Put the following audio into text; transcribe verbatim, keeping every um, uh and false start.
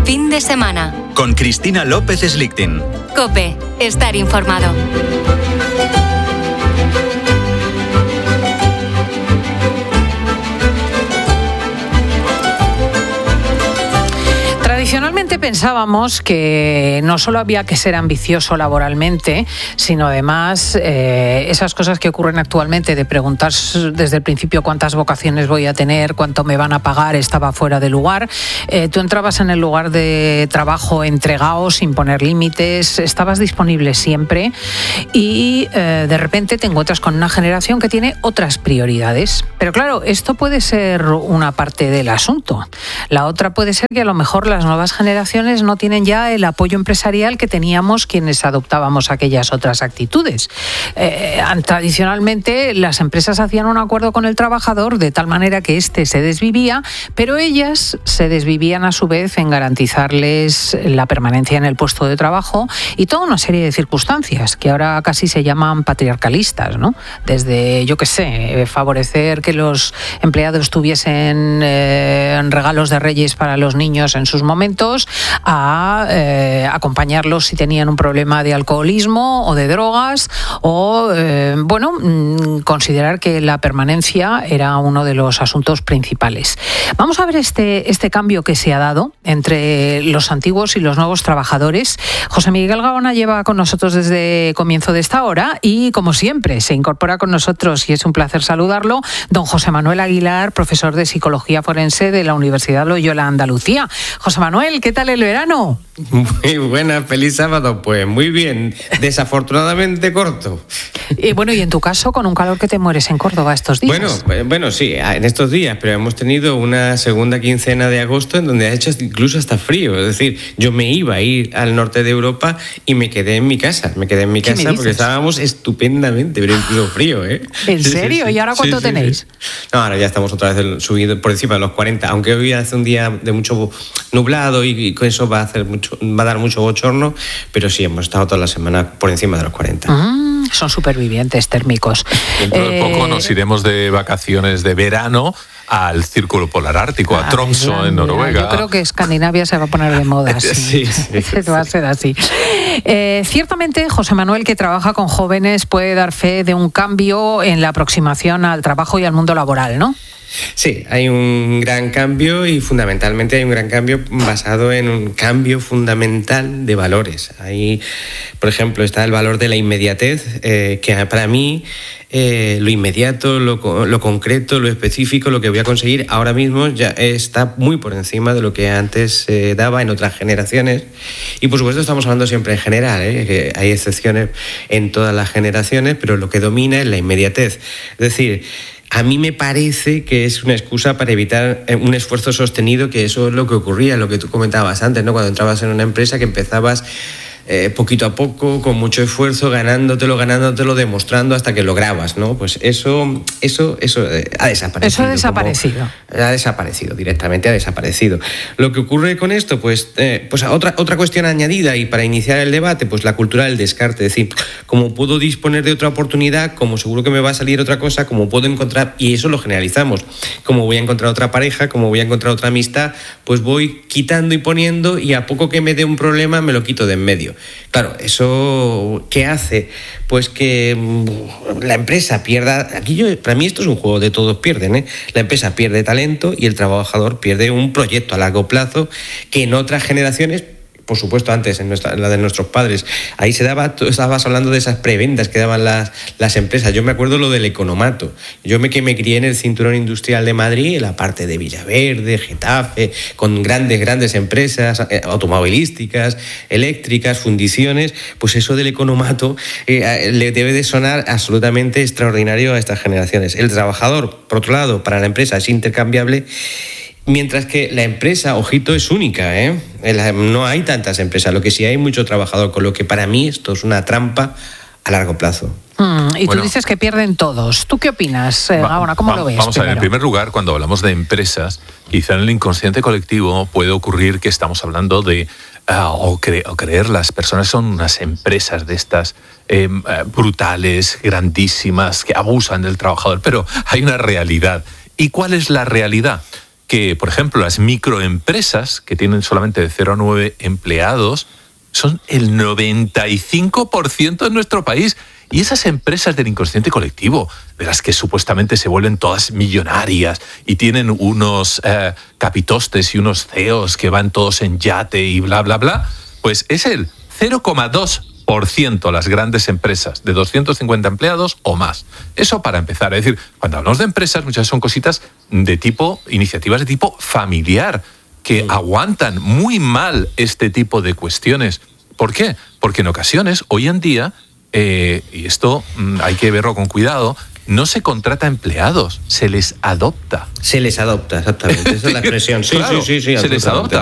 fin de semana. Con Cristina López Slichting. COPE. Estar informado. Tradicionalmente pensábamos que no solo había que ser ambicioso laboralmente, sino además eh, esas cosas que ocurren actualmente de preguntar desde el principio cuántas vocaciones voy a tener, cuánto me van a pagar, estaba fuera de lugar. Eh, tú entrabas en el lugar de trabajo entregado, sin poner límites, estabas disponible siempre y eh, de repente te encuentras con una generación que tiene otras prioridades. Pero claro, esto puede ser una parte del asunto. La otra puede ser que a lo mejor las nuevas generaciones no tienen ya el apoyo empresarial que teníamos quienes adoptábamos aquellas otras actitudes. Eh, tradicionalmente las empresas hacían un acuerdo con el trabajador de tal manera que éste se desvivía, pero ellas se desvivían a su vez en garantizarles la permanencia en el puesto de trabajo y toda una serie de circunstancias que ahora casi se llaman patriarcalistas, ¿no? Desde, yo qué sé, favorecer que los empleados tuviesen eh, regalos de Reyes para los niños en sus momentos, a eh, acompañarlos si tenían un problema de alcoholismo o de drogas o, eh, bueno, mmm, considerar que la permanencia era uno de los asuntos principales. Vamos a ver este, este cambio que se ha dado entre los antiguos y los nuevos trabajadores. José Miguel Gaona lleva con nosotros desde comienzo de esta hora y, como siempre, se incorpora con nosotros y es un placer saludarlo, don José Manuel Aguilar, profesor de Psicología Forense de la Universidad Loyola Andalucía. José Manuel, ¿qué tal el verano? Muy buena, feliz sábado. Pues muy bien, desafortunadamente corto. Y bueno, y en tu caso, con un calor que te mueres en Córdoba estos días. Bueno, bueno, sí, en estos días, pero hemos tenido una segunda quincena de agosto en donde ha hecho incluso hasta frío. Es decir, yo me iba a ir al norte de Europa y me quedé en mi casa. Me quedé en mi casa porque estábamos estupendamente, pero incluso frío, ¿eh? ¿En serio? Sí, sí, sí. ¿Y ahora cuánto sí, sí, tenéis? Sí. No, ahora ya estamos otra vez subidos por encima de los cuarenta, aunque hoy hace un día de mucho nublado y, y con eso va a hacer mucho, va a dar mucho bochorno, pero sí, hemos estado toda la semana por encima de los cuarenta. Mm, son supervivientes térmicos. Dentro de eh... poco nos iremos de vacaciones de verano al Círculo Polar Ártico, a Tromsø, ah, en Noruega. Yo creo que Escandinavia se va a poner de moda. Sí, sí, sí, sí. Va a ser así. Eh, ciertamente, José Manuel, que trabaja con jóvenes, puede dar fe de un cambio en la aproximación al trabajo y al mundo laboral, ¿no? Sí, hay un gran cambio y fundamentalmente hay un gran cambio basado en un cambio fundamental de valores. Ahí, por ejemplo, está el valor de la inmediatez, eh, que para mí eh, lo inmediato, lo, lo concreto, lo específico, lo que voy a conseguir ahora mismo ya está muy por encima de lo que antes se eh, daba en otras generaciones. Y por supuesto estamos hablando siempre en general, ¿eh? Que hay excepciones en todas las generaciones, pero lo que domina es la inmediatez. Es decir, a mí me parece que es una excusa para evitar un esfuerzo sostenido, que eso es lo que ocurría, lo que tú comentabas antes, ¿no? Cuando entrabas en una empresa que empezabas eh, poquito a poco, con mucho esfuerzo, ganándotelo, ganándotelo, demostrando hasta que lograbas, ¿no? Pues eso, eso, eso eh, ha desaparecido. Eso ha desaparecido. Como, ha desaparecido, directamente ha desaparecido. Lo que ocurre con esto, pues, eh, pues otra, otra cuestión añadida y para iniciar el debate, pues la cultura del descarte. Es decir, como puedo disponer de otra oportunidad, como seguro que me va a salir otra cosa, como puedo encontrar, y eso lo generalizamos, como voy a encontrar otra pareja, como voy a encontrar otra amistad, pues voy quitando y poniendo y a poco que me dé un problema me lo quito de en medio. Claro, ¿eso qué hace? Pues que la empresa pierda... Aquí yo, para mí esto es un juego de todos pierden, ¿eh? La empresa pierde talento y el trabajador pierde un proyecto a largo plazo que en otras generaciones... Por supuesto, antes, en, nuestra, en la de nuestros padres, ahí se daba, tú estabas hablando de esas prebendas que daban las, las empresas. Yo me acuerdo lo del economato. Yo me, que me crié en el cinturón industrial de Madrid, en la parte de Villaverde, Getafe, con grandes, grandes empresas eh, automovilísticas, eléctricas, fundiciones, pues eso del economato eh, le debe de sonar absolutamente extraordinario a estas generaciones. El trabajador, por otro lado, para la empresa es intercambiable, mientras que la empresa, ojito, es única, ¿eh? No hay tantas empresas, lo que sí hay mucho trabajador, con lo que para mí esto es una trampa a largo plazo. Mm, y bueno, tú dices que pierden todos. ¿Tú qué opinas, eh, Gaona? ¿Cómo va, lo ves? Vamos primero? a ver, en primer lugar, cuando hablamos de empresas, quizá en el inconsciente colectivo puede ocurrir que estamos hablando de uh, o, cre- o creer las personas son unas empresas de estas eh, brutales, grandísimas, que abusan del trabajador, pero hay una realidad. ¿Y cuál es la realidad? que, por ejemplo, las microempresas, que tienen solamente de cero a nueve empleados, son el noventa y cinco por ciento en nuestro país. Y esas empresas del inconsciente colectivo, de las que supuestamente se vuelven todas millonarias y tienen unos eh, capitostes y unos C E Os que van todos en yate y bla, bla, bla, pues es el cero coma dos por ciento las grandes empresas de doscientos cincuenta empleados o más. Eso para empezar. Es decir, cuando hablamos de empresas, muchas son cositas de tipo, iniciativas de tipo familiar, que aguantan muy mal este tipo de cuestiones. ¿Por qué? Porque en ocasiones, hoy en día, eh, y esto mmm, hay que verlo con cuidado, no se contrata empleados, se les adopta. Se les adopta, exactamente. Esa es la expresión. Sí, claro, sí, sí, sí, se les adopta.